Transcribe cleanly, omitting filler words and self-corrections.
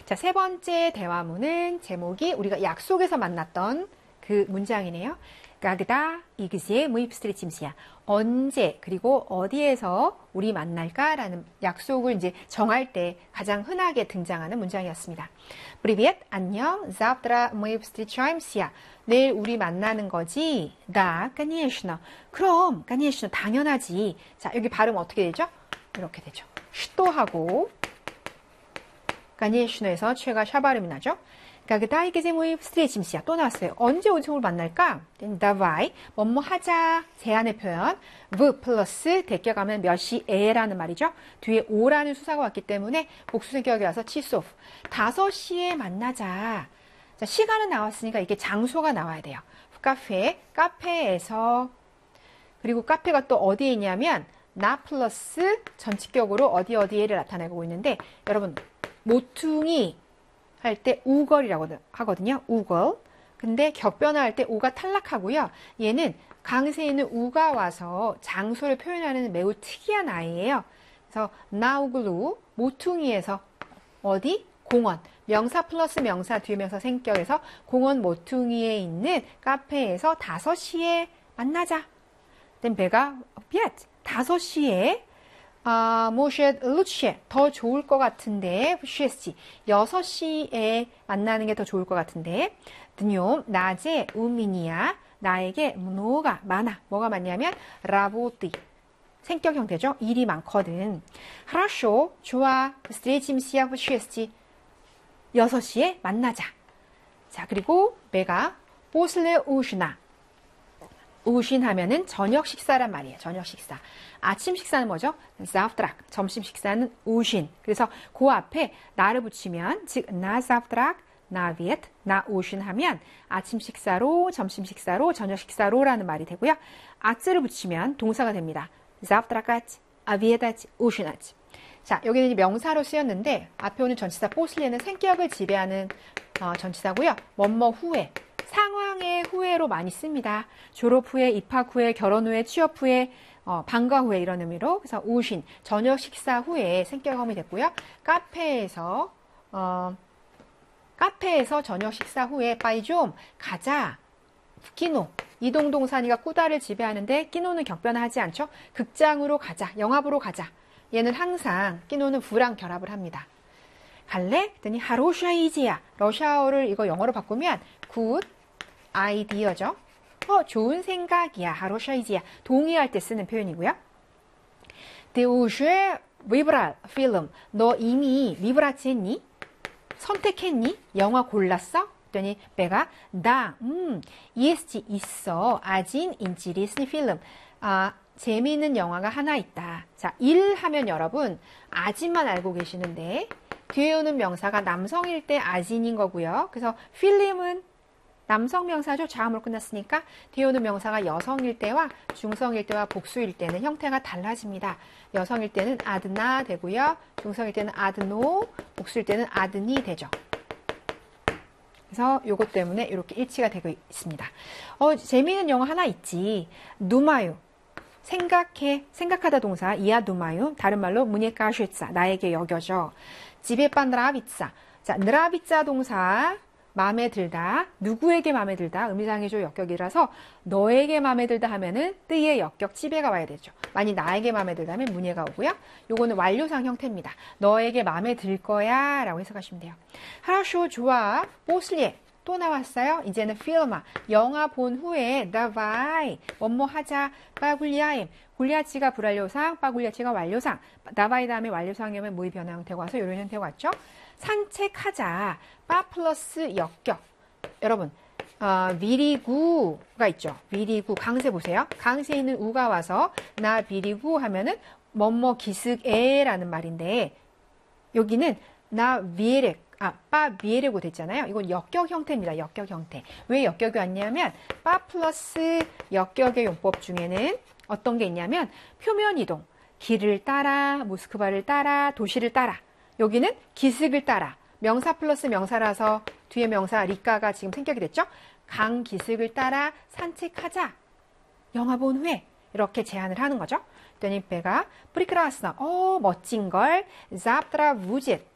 자, 세 번째 대화문은 제목이 우리가 약속에서 만났던 그 문장이네요. Когда и где мы встретимся? 언제 그리고 어디에서 우리 만날까라는 약속을 이제 정할 때 가장 흔하게 등장하는 문장이었습니다. Привет, 안녕, завтра мы встречаемся. 내일 우리 만나는 거지? Да, конечно. 그럼, конечно, 당연하지. 자, 여기 발음 어떻게 되죠? 이렇게 되죠. 슈도하고 канешно에서 최가 샤 발음이 나죠. Когда и где мы встретимся? 또 나왔어요. 언제 어디서 만날까? Давай, 뭐뭐 하자. 제안의 표현. v 플러스 대껴가면 몇 시에라는 말이죠. 뒤에 오라는 수사가 왔기 때문에 복수성격이 와서 치수 오프. 5시에 만나자. 자, 시간은 나왔으니까 이게 장소가 나와야 돼요. 카페, 카페에서. 그리고 카페가 또 어디에 있냐면 나 플러스 전치격으로 어디에를 나타내고 있는데 여러분 모퉁이 할 때 우걸이라고 하거든요. 우걸. 근데 격변화할 때 우가 탈락하고요. 얘는 강세에 있는 우가 와서 장소를 표현하는 매우 특이한 아이예요. 그래서 나우글루 모퉁이에서 어디? 공원. 명사 플러스 명사 뒤에 명사 생격에서 공원 모퉁이에 있는 카페에서 5시에 만나자. then 배가 비앗 5시에 может лучше 더 좋을 것 같은데 6시에 만나는 게 더 좋을 것 같은데 днем 낮에 у меня 나에게 뭐가 많아. 뭐가 많냐면 работы 생격 형태죠. 일이 많거든. хорошо 좋아. встретимся в 6시에 만나자. 자, 그리고 배가 после ужина 우신 하면은 저녁 식사란 말이에요. 저녁 식사. 아침 식사는 뭐죠? завтрак. 점심 식사는 우신. 그래서 그 앞에 나를 붙이면 즉 на завтрак, на обед, на ужин 하면 아침 식사로, 점심 식사로, 저녁 식사로라는 말이 되고요. 아츠를 붙이면 동사가 됩니다. завтракать, обедать, ужинать. 자, 여기는 명사로 쓰였는데 앞에 오는 전치사 포슬레는 생격을 지배하는 전치사고요. 뭐뭐 후에. 상황의 후에로 많이 씁니다. 졸업 후에, 입학 후에, 결혼 후에, 취업 후에, 방과 후에 이런 의미로. 그래서 우신, 저녁 식사 후에 생격험이 됐고요. 카페에서 저녁 식사 후에 빠이 좀 가자. 끼노. 이동동사니까 꾸다를 지배하는데 끼노는 격변하지 않죠. 극장으로 가자. 영화보러 가자. 얘는 항상 끼노는 부랑 결합을 합니다. 갈래? 그랬더니 하로샤이지야. 러시아어를 이거 영어로 바꾸면 굿 아이디어죠. 좋은 생각이야. 하로샤이지야. 동의할 때 쓰는 표현이고요. Ты уже выбрал фильм. 너 이미 위브라치 했니? 선택했니? 영화 골랐어? 그랬더니 배가 да, есть 있어. один интересный фильм. 재미있는 영화가 하나 있다. 자, 일 하면 여러분 아진만 알고 계시는데 뒤에 오는 명사가 남성일 때 아진인 거고요. 그래서 필름은 남성 명사죠. 자음으로 끝났으니까 뒤에 오는 명사가 여성일 때와 중성일 때와 복수일 때는 형태가 달라집니다. 여성일 때는 아드나 되고요. 중성일 때는 아드노, 복수일 때는 아드니 되죠. 그래서 요것 때문에 이렇게 일치가 되고 있습니다. 재미있는 영화 하나 있지. 누마유. 생각하다 동사 이야 누마유. 다른 말로 무니까 쉐ца. 나에게 여겨져. 집에 빤 느라비짜. 자, 느라비짜 동사 마음에 들다. 누구에게 마음에 들다. 의미상의조 역격이라서 너에게 마음에 들다 하면은 뜨의 역격 집에가 와야 되죠. 만약 나에게 마음에 들다면 문예가 오고요. 요거는 완료상 형태입니다. 너에게 마음에 들 거야 라고 해석하시면 돼요. 하라쇼 좋아. 뽀슬예. 또 나왔어요. 이제는 필마. 영화 본 후에 다바이. 뭐뭐 하자. 빠굴리아임. 굴리아치가 불완료상, 빠굴리아치가 완료상. 다바이 다음에 완료상이면 무의 변화 형태가 와서 이런 형태가 왔죠. 산책하자. 빠 플러스 역격. 여러분, 비리구가 있죠. 비리구. 강세 보세요. 강세에 있는 우가 와서 나 비리구 하면은 뭐뭐 기슭에라는 말인데 여기는 나 비에렉. 빠 비에레고 됐잖아요. 이건 역격 형태입니다. 역격 형태. 왜 역격이 왔냐면 빠 플러스 역격의 용법 중에는 어떤 게 있냐면 표면 이동. 길을 따라, 모스크바를 따라, 도시를 따라. 여기는 기슭을 따라. 명사 플러스 명사라서 뒤에 명사 리카가 지금 생격이 됐죠. 강 기슭을 따라 산책하자. 영화 본 후에 이렇게 제안을 하는 거죠. 그랬더니 배가 프리크라스나 멋진 걸. 잡트라 부짓.